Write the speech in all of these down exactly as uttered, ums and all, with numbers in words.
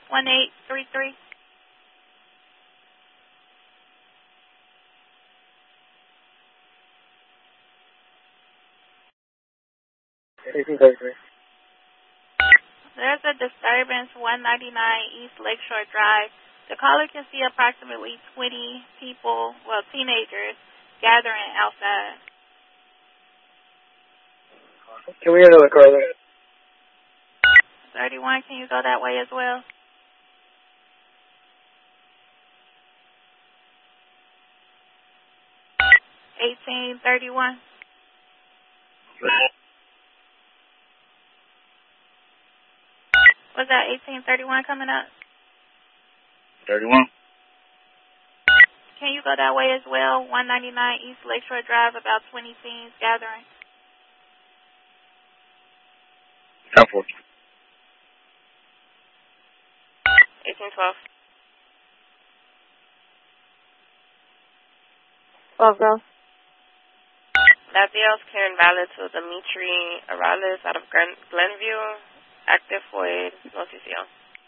one eight three three. eighteen thirty-three. There's a disturbance, one ninety-nine East Lakeshore Drive. The caller can see approximately twenty people, well, teenagers, gathering outside. Can we get another car there? thirty-one, can you go that way as well? eighteen thirty-one. Was that eighteen thirty-one coming up? thirty-one. Can you go that way as well? one ninety-nine East Lakeshore Drive, about twenty teens gathering. ten four. eighteen twelve. twelve girls. Latios carrying valid to Dimitri Arales out of Glen Glenview. Active void, no C C O.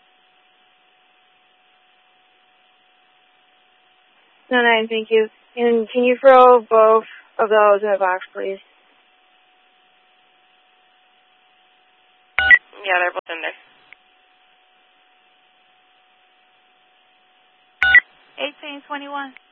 No, nine, thank you. And can you throw both of those in a box, please? Yeah, they're both in there. eighteen twenty-one.